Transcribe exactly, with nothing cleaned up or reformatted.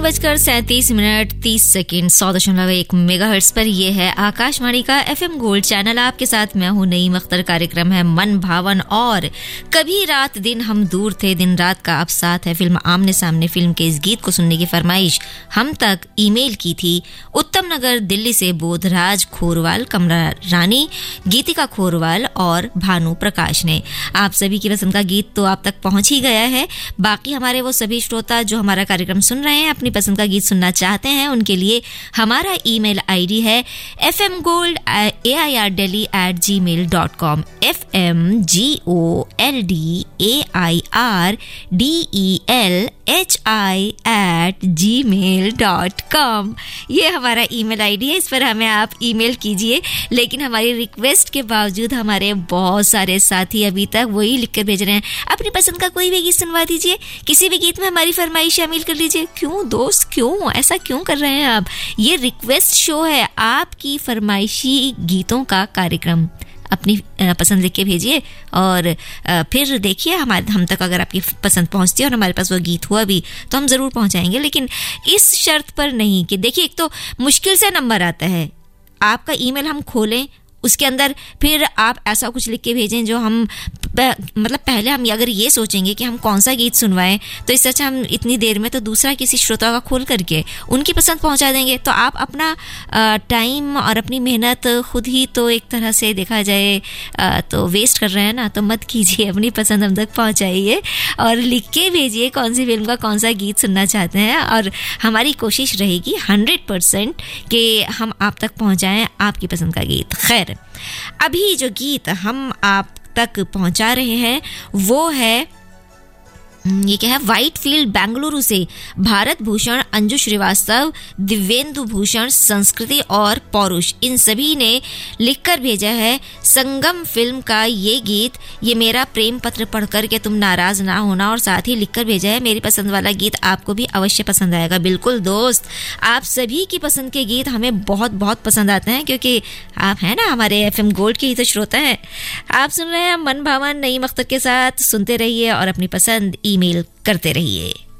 बजकर सैंतीस मिनट तीस सेकेंड सौ दशमलव एक मेगा हर्ट्स पर यह है आकाशवाणी का एफएम गोल्ड चैनल। आपके साथ मैं हूं नईम अख्तर। कार्यक्रम है मन भावन और कभी रात दिन हम दूर थे, दिन रात का अब साथ है। फिल्म आमने सामने फिल्म के इस गीत को सुनने की फरमाइश हम तक ईमेल की थी उत्तम नगर दिल्ली से बोधराज खोरवाल, कमरा रानी, गीतिका खोरवाल और भानु प्रकाश ने। आप सभी की पसंद का गीत तो आप तक पहुंच ही गया है। बाकी हमारे वो सभी श्रोता जो हमारा कार्यक्रम सुन रहे हैं, अपनी पसंद का गीत सुनना चाहते हैं, उनके लिए हमारा ईमेल आईडी है F M gold A I R daily eight ji mail dot com. F M G O L D A I R D E L H I eight ji mail dot com. ये हमारा email ID है, इस पर हमें आप email कीजिए। लेकिन हमारी रिक्वेस्ट के बावजूद हमारे बहुत सारे साथी अभी तक वही लिखकर भेज रहे हैं, अपनी पसंद का कोई भी गीत सुनवा दीजिए, किसी भी गीत में हमारी फरमाइश शामिल कर लीजिए। क्यों दोस्त, क्यों ऐसा क्यों कर रहे हैं आप? ये रिक्वेस्ट शो है, आपकी फरमाइशी गीतों का कार्यक्रम। अपनी पसंद लिख के भेजिए और फिर देखिए हमारे हम तक अगर आपकी पसंद पहुंचती है और हमारे पास वो गीत हुआ भी तो हम ज़रूर पहुंचाएंगे। लेकिन इस शर्त पर नहीं कि देखिए, एक तो मुश्किल से नंबर आता है, आपका ईमेल हम खोलें, उसके अंदर फिर आप ऐसा कुछ लिख के भेजें जो हम मतलब पहले हम अगर ये सोचेंगे कि हम कौन सा गीत सुनवाएं, तो इससे अच्छा हम इतनी देर में तो दूसरा किसी श्रोता का खोल करके उनकी पसंद पहुंचा देंगे। तो आप अपना टाइम और अपनी मेहनत खुद ही तो एक तरह से देखा जाए तो वेस्ट कर रहे हैं ना। तो मत कीजिए, अपनी पसंद हम तक पहुंचाइए और लिख के भेजिए कौन सी फिल्म का कौन सा गीत सुनना चाहते हैं। और हमारी कोशिश रहेगी हंड्रेड परसेंट कि हम आप तक पहुंचाएं आपकी पसंद का गीत। खैर, अभी जो गीत हम आप तक पहुंचा रहे हैं वो है, ये क्या है, व्हाइट फील्ड बेंगलुरु से भारत भूषण, अंजू श्रीवास्तव, दिव्येंदु भूषण, संस्कृति और पौरुष, इन सभी ने लिखकर भेजा है संगम फिल्म का ये गीत। ये मेरा प्रेम पत्र पढ़कर के तुम नाराज ना होना, और साथ ही लिखकर भेजा है मेरी पसंद वाला गीत आपको भी अवश्य पसंद आएगा। बिल्कुल दोस्त, आप सभी की पसंद के गीत हमें बहुत बहुत पसंद आते हैं, क्योंकि आप हैं ना हमारे एफएम गोल्ड के ही तो श्रोता हैं। आप सुन रहे हैं मन भावन नईम अख्तर के साथ। सुनते रहिए और अपनी पसंद ईमेल करते रहिए।